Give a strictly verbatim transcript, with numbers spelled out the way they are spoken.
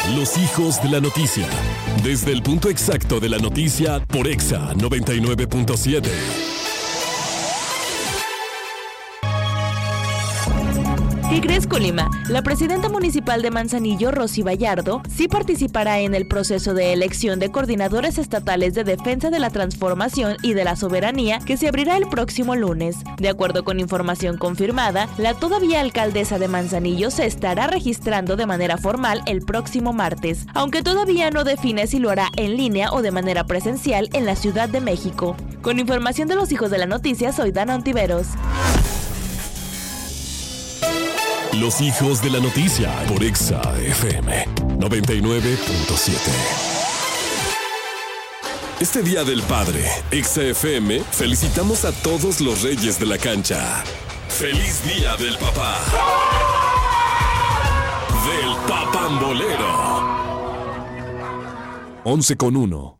Los hijos de la noticia. Desde el punto exacto de la noticia por Exa noventa y nueve punto siete. ¿Qué crees, Colima? La presidenta municipal de Manzanillo, Rosy Vallardo, sí participará en el proceso de elección de coordinadores estatales de defensa de la transformación y de la soberanía que se abrirá el próximo lunes. De acuerdo con información confirmada, la todavía alcaldesa de Manzanillo se estará registrando de manera formal el próximo martes, aunque todavía no define si lo hará en línea o de manera presencial en la Ciudad de México. Con información de los hijos de la noticia, soy Dana Ontiveros. Los hijos de la noticia por Exa F M noventa y nueve punto siete. Este Día del Padre, Exa F M, felicitamos a todos los reyes de la cancha. ¡Feliz Día del Papá! Del Papambolero. once con uno.